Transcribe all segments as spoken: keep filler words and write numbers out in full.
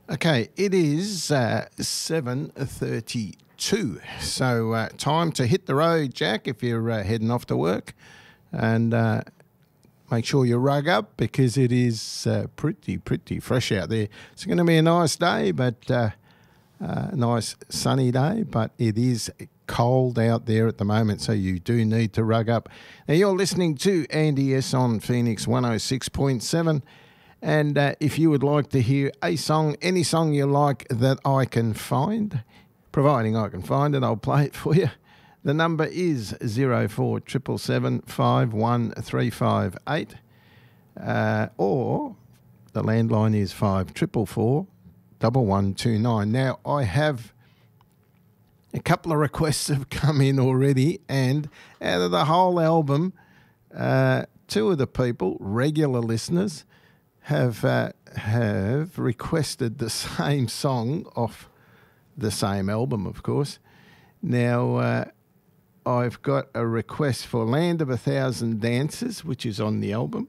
Okay, it is uh, seven thirty-two, so uh, time to hit the road, Jack, if you're uh, heading off to work, and uh, make sure you rug up because it is uh, pretty, pretty fresh out there. It's going to be a nice day, but uh, uh, nice sunny day, but it is cold out there at the moment, so you do need to rug up. Now, you're listening to Andy S on Phoenix one oh six point seven. And uh, if you would like to hear a song, any song you like that I can find, providing I can find it, I'll play it for you. The number is zero four seven seven seven five one three five eight, uh, or the landline is five four four four one one two nine. Now, I have a couple of requests have come in already, and out of the whole album, uh, two of the people, regular listeners, have uh, have requested the same song off the same album, of course. Now, uh, I've got a request for Land of a Thousand Dances, which is on the album,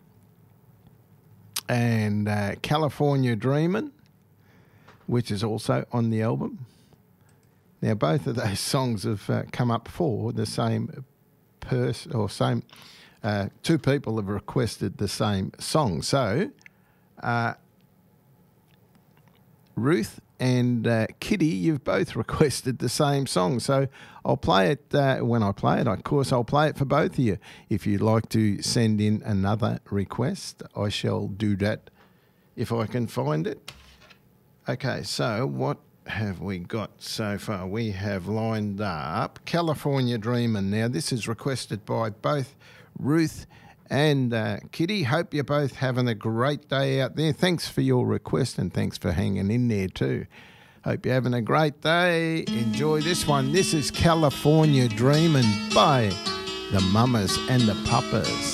and uh, California Dreamin', which is also on the album. Now, both of those songs have uh, come up for the same person, or same... Uh, two people have requested the same song. So, uh, Ruth and uh, Kitty, you've both requested the same song. So, I'll play it uh, when I play it. Of course, I'll play it for both of you. If you'd like to send in another request, I shall do that if I can find it. Okay, so what have we got so far? We have lined up California Dreamin'. Now, this is requested by both Ruth and uh, Kitty. Hope you're both having a great day out there. Thanks for your request and thanks for hanging in there too. Hope you're having a great day. Enjoy this one. This is California Dreamin' by the Mamas and the Papas.